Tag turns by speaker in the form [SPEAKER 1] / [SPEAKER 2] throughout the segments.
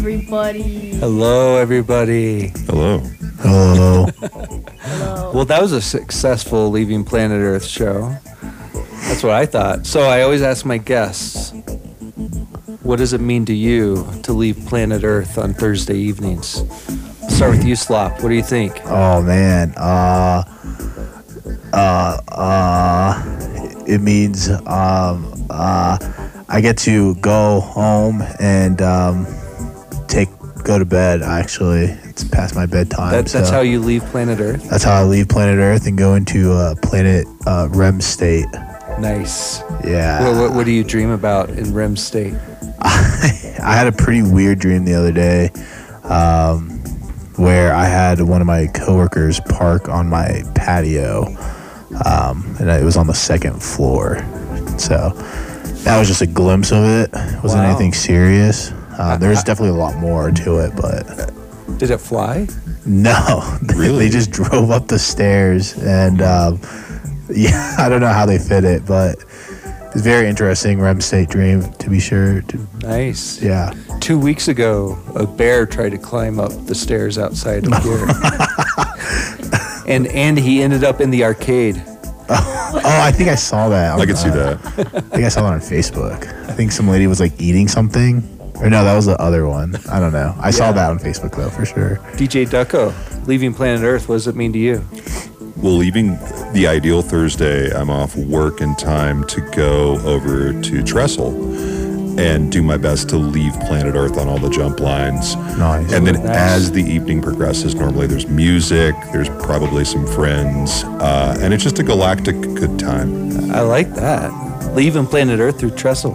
[SPEAKER 1] everybody.
[SPEAKER 2] Hello, everybody.
[SPEAKER 3] Hello.
[SPEAKER 4] Hello.
[SPEAKER 1] Hello.
[SPEAKER 2] Well, that was a successful Leaving Planet Earth show. That's what I thought. So I always ask my guests, what does it mean to you to leave planet Earth on Thursday evenings? Start with you, Slop. What do you think?
[SPEAKER 4] Oh man. It means I get to go home and go to bed. Actually, it's past my bedtime.
[SPEAKER 2] That's how you leave planet Earth?
[SPEAKER 4] That's how I leave planet Earth and go into planet REM state.
[SPEAKER 2] Nice.
[SPEAKER 4] Yeah.
[SPEAKER 2] What do you dream about in REM state?
[SPEAKER 4] I had a pretty weird dream the other day, where I had one of my coworkers park on my patio, and it was on the second floor. So that was just a glimpse of it. It wasn't anything serious. There's definitely a lot more to it, but
[SPEAKER 2] did it fly?
[SPEAKER 4] No,
[SPEAKER 3] Really?
[SPEAKER 4] They just drove up the stairs, and yeah, I don't know how they fit it, but it's a very interesting REM state dream, to be sure.
[SPEAKER 2] Nice.
[SPEAKER 4] Yeah.
[SPEAKER 2] 2 weeks ago, a bear tried to climb up the stairs outside of here. and he ended up in the arcade.
[SPEAKER 4] Oh, I think I saw that.
[SPEAKER 3] I could see that.
[SPEAKER 4] I think I saw that on Facebook. I think some lady was like eating something. Or no, that was the other one. I don't know. I saw that on Facebook though, for sure.
[SPEAKER 2] DJ Ducko, leaving planet Earth, what does it mean to you?
[SPEAKER 3] Well, leaving the ideal Thursday, I'm off work in time to go over to Trestle and do my best to leave planet Earth on all the jump lines.
[SPEAKER 4] Nice.
[SPEAKER 3] And then
[SPEAKER 2] Nice.
[SPEAKER 3] as the evening progresses, normally there's music, there's probably some friends, and it's just a galactic good time.
[SPEAKER 2] I like that. Leaving planet Earth through Trestle.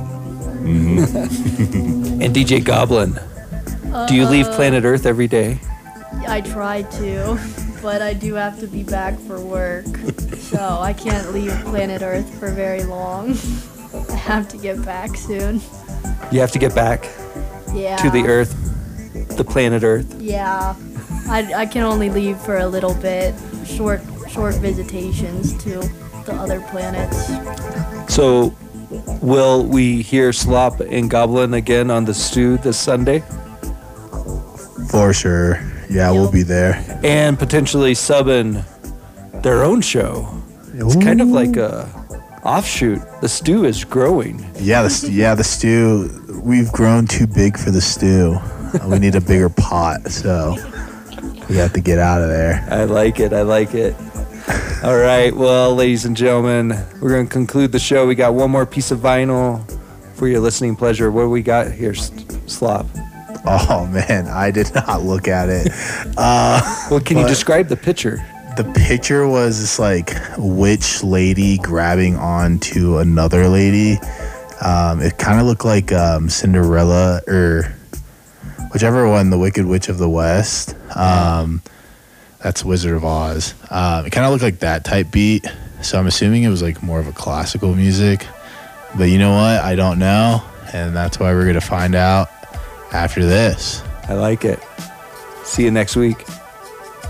[SPEAKER 2] And DJ Goblin, do you leave planet Earth every day?
[SPEAKER 1] I try to, but I do have to be back for work. So I can't leave planet Earth for very long. I have to get back soon.
[SPEAKER 2] You have to get back
[SPEAKER 1] Yeah.
[SPEAKER 2] to the Earth, the planet Earth.
[SPEAKER 1] Yeah. I can only leave for a little bit. Short visitations to the other planets.
[SPEAKER 2] So, will we hear Slop and Goblin again on the stew this Sunday?
[SPEAKER 4] For sure. Yeah, we'll be there.
[SPEAKER 2] And potentially subbing their own show. It's kind of like a offshoot. The stew is growing.
[SPEAKER 4] Yeah, the stew. We've grown too big for the stew. We need a bigger pot, so we have to get out of there.
[SPEAKER 2] I like it. All right. Well, ladies and gentlemen, we're going to conclude the show. We got one more piece of vinyl for your listening pleasure. What do we got here, Slop?
[SPEAKER 4] Oh man, I did not look at it.
[SPEAKER 2] Well, can you describe the picture?
[SPEAKER 4] The picture was this like witch lady grabbing onto another lady. It kind of looked like Cinderella or whichever one, the Wicked Witch of the West. That's Wizard of Oz. It kind of looked like that type beat. So I'm assuming it was like more of a classical music. But you know what? I don't know. And that's why we're going to find out after this.
[SPEAKER 2] I like it. See you next week.